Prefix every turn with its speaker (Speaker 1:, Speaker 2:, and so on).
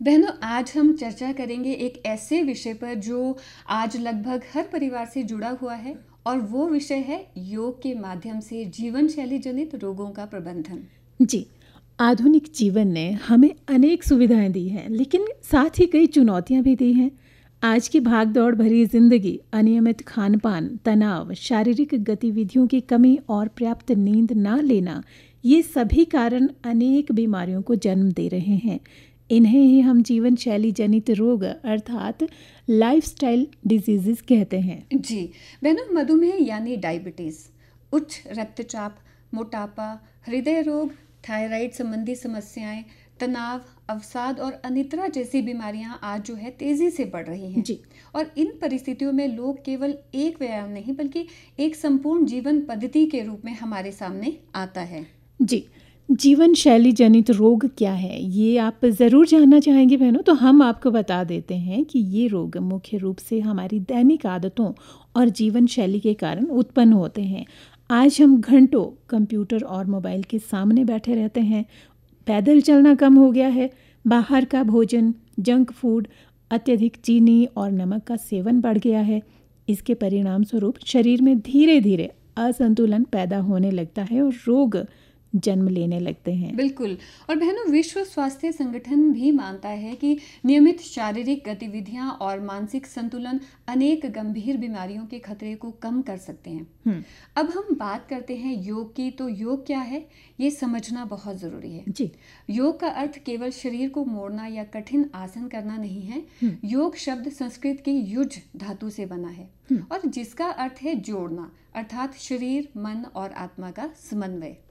Speaker 1: बहनों, आज हम चर्चा करेंगे एक ऐसे विषय पर जो आज लगभग हर परिवार से जुड़ा हुआ है, और वो विषय है योग के माध्यम से जीवन शैली जनित रोगों का प्रबंधन।
Speaker 2: जी। आधुनिक जीवन ने हमें अनेक सुविधाएं दी हैं, लेकिन साथ ही कई चुनौतियां भी दी हैं। आज की भागदौड़ भरी जिंदगी, अनियमित खान-पान, तनाव, शारीरिक गतिविधियों की कमी और पर्याप्त नींद ना लेना, ये सभी कारण अनेक बीमारियों को जन्म दे रहे हैं। इन्हें ही हम जीवन शैली जनित रोग अर्थात लाइफस्टाइल डिजीजेस कहते हैं।
Speaker 1: जी बहनों, मधुमेह यानी डायबिटीज, उच्च रक्तचाप, मोटापा, हृदय रोग, थायराइड संबंधी समस्याएं, तनाव, अवसाद और अनिद्रा जैसी बीमारियां आज जो है तेजी से बढ़ रही हैं।
Speaker 2: जी।
Speaker 1: और इन परिस्थितियों में लोग केवल एक व्यायाम नहीं बल्कि एक संपूर्ण जीवन पद्धति के रूप में हमारे सामने आता है।
Speaker 2: जी। जीवन शैली जनित रोग क्या है, ये आप ज़रूर जानना चाहेंगे बहनों। तो हम आपको बता देते हैं कि ये रोग मुख्य रूप से हमारी दैनिक आदतों और जीवन शैली के कारण उत्पन्न होते हैं। आज हम घंटों कंप्यूटर और मोबाइल के सामने बैठे रहते हैं। पैदल चलना कम हो गया है। बाहर का भोजन, जंक फूड, अत्यधिक चीनी और नमक का सेवन बढ़ गया है। इसके परिणाम स्वरूप शरीर में धीरे धीरे असंतुलन पैदा होने लगता है और रोग जन्म लेने लगते हैं।
Speaker 1: बिल्कुल। और बहनों, विश्व स्वास्थ्य संगठन भी मानता है कि नियमित शारीरिक गतिविधियां और मानसिक संतुलन अनेक गंभीर बीमारियों के खतरे को कम कर सकते हैं। अब हम बात करते हैं योग की। तो योग क्या है, ये समझना बहुत जरूरी है।
Speaker 2: जी।
Speaker 1: योग का अर्थ केवल शरीर को मोड़ना या कठिन आसन करना नहीं है। योग शब्द संस्कृत की युज धातु से बना है, और जिसका अर्थ है जोड़ना, अर्थात शरीर, मन और आत्मा का समन्वय।